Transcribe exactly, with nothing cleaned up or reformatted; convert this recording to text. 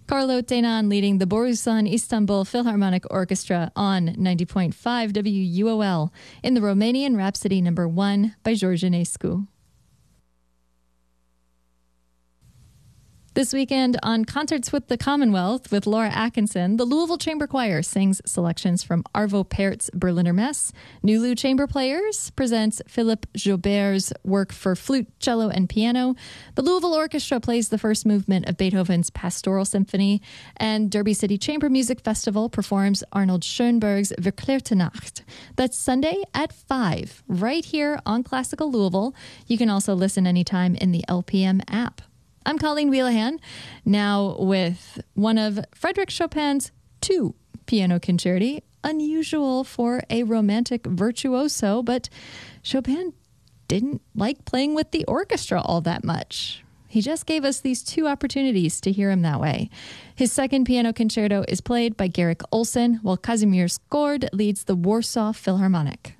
Carlo Tenan leading the Borusan Istanbul Philharmonic Orchestra on ninety point five W U O L in the Romanian Rhapsody number one by George Enescu. This weekend on Concerts with the Commonwealth with Laura Atkinson, the Louisville Chamber Choir sings selections from Arvo Pärt's Berliner Mess. Nulu Chamber Players presents Philippe Joubert's work for flute, cello, and piano. The Louisville Orchestra plays the first movement of Beethoven's Pastoral Symphony. And Derby City Chamber Music Festival performs Arnold Schoenberg's Verklärte Nacht. That's Sunday at five, right here on Classical Louisville. You can also listen anytime in the L P M app. I'm Colleen Wheelahan, now with one of Frédéric Chopin's two piano concerti, unusual for a romantic virtuoso, but Chopin didn't like playing with the orchestra all that much. He just gave us these two opportunities to hear him that way. His second piano concerto is played by Garrick Olson, while Kazimierz Gord leads the Warsaw Philharmonic.